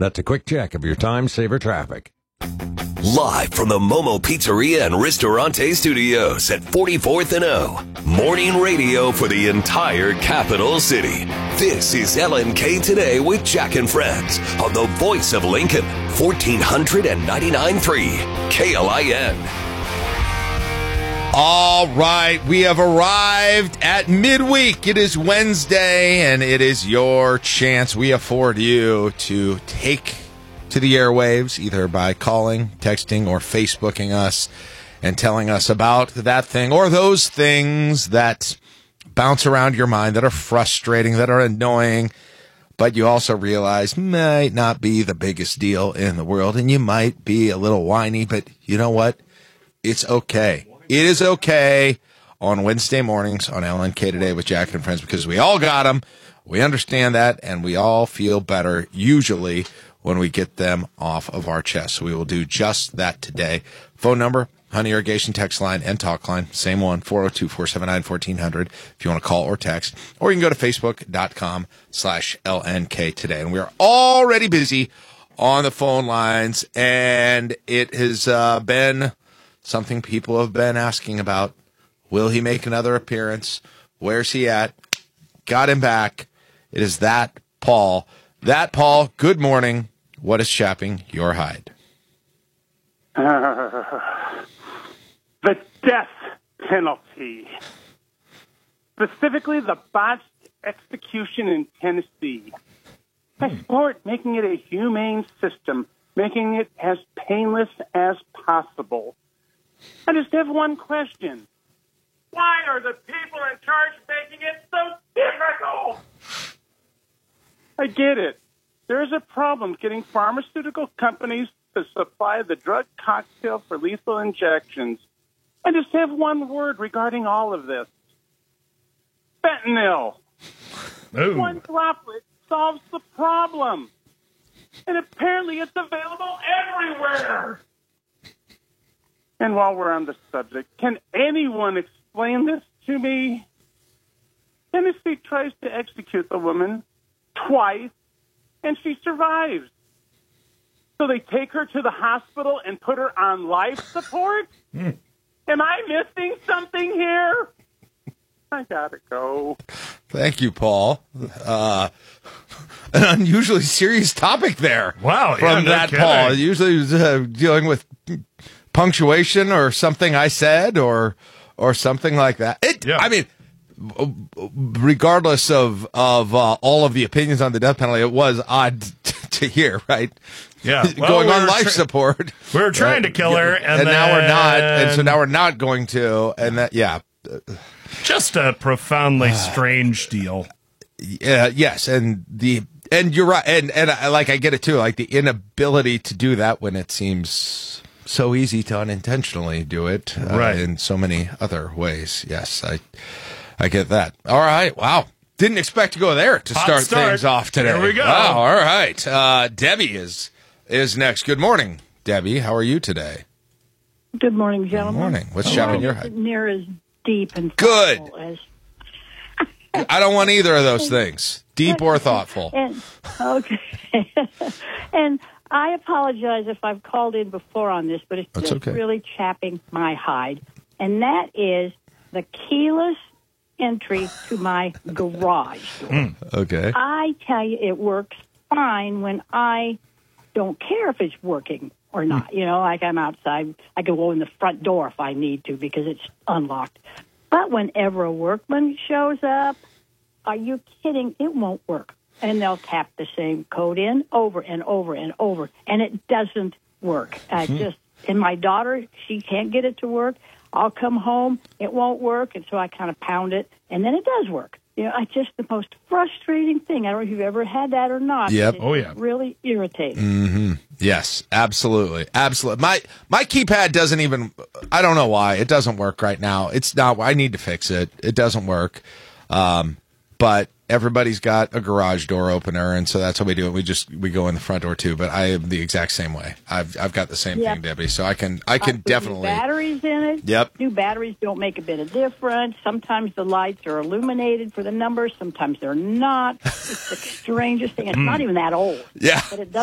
That's a quick check of your time-saver traffic. Live from the Momo Pizzeria and Ristorante Studios at 44th and O. Morning radio for the entire capital city. This is LNK Today with Jack and Friends on the voice of Lincoln, 1499.3 KLIN. All right, we have arrived at midweek. It is Wednesday, and it is your chance. We afford you to take to the airwaves, either by calling, texting, or Facebooking us and telling us about that thing or those things that bounce around your mind that are frustrating, that are annoying, but you also realize might not be the biggest deal in the world, and you might be a little whiny, but you know what? It's okay. It is okay on Wednesday mornings on LNK Today with Jack and Friends, because we all got them. We understand that, and we all feel better usually when we get them off of our chest. So we will do just that today. Phone number, Honey Irrigation text line and talk line, same one, 402-479-1400 if you want to call or text. Or you can go to facebook.com/LNK Today. And we are already busy on the phone lines, and it has been something people have been asking about. Will he make another appearance? Where's he at? Got him back. It is that Paul. That Paul, good morning. What is chapping your hide? The death penalty. Specifically, the botched execution in Tennessee. I support making it a humane system, making it as painless as possible. I just have one question. Why are the people in charge making it so difficult? I get it. There is a problem getting pharmaceutical companies to supply the drug cocktail for lethal injections. I just have one word regarding all of this. Fentanyl. Ooh. One droplet solves the problem. And apparently it's available everywhere. And while we're on the subject, can anyone explain this to me? Tennessee tries to execute the woman twice, and she survives. So they take her to the hospital and put her on life support? Am I missing something here? I gotta go. Thank you, Paul. An unusually serious topic there. Wow, from that no Paul. kidding. Usually was dealing with punctuation or something I said or something like that. I mean, regardless of all of the opinions on the death penalty, it was odd to hear, right? Yeah, well, going on life support. We were trying to kill her, and now we're not, and so now we're not going to, and that, just a profoundly strange deal. Yes, and you're right, and I get it too, like the inability to do that when it seems so easy to unintentionally do it, right, in so many other ways. Yes, I get that. All right, wow. Didn't expect to go there to start things off today. Here we go. Wow, all right. Debbie is next. Good morning, Debbie. How are you today? Good morning, gentlemen. Good morning. What's chapping your head? Near as deep and good thoughtful as I don't want either of those things, deep or thoughtful. Okay. And I apologize if I've called in before on this, but it's That's just okay. really chapping my hide. And that is the keyless entry to my garage door. Okay. I tell you, it works fine when I don't care if it's working or not. You know, like I'm outside, I can go in the front door if I need to because it's unlocked. But whenever a workman shows up, are you kidding? It won't work. And they'll tap the same code in over and over and over, and it doesn't work. And my daughter, she can't get it to work. I'll come home, it won't work, and so I kind of pound it, and then it does work. You know, it's just the most frustrating thing. I don't know if you've ever had that or not. Yep. It's really irritating. Mm-hmm. Yes, absolutely. Absolutely. My keypad doesn't even, I don't know why. It doesn't work right now. It's not, I need to fix it. It doesn't work. But everybody's got a garage door opener, and so that's how we do it. We go in the front door too. But I am the exact same way. I've got the same thing, Debbie. So I can definitely. New batteries in it. Yep. New batteries don't make a bit of difference. Sometimes the lights are illuminated for the numbers. Sometimes they're not. It's the strangest thing. It's not even that old. Yeah. But it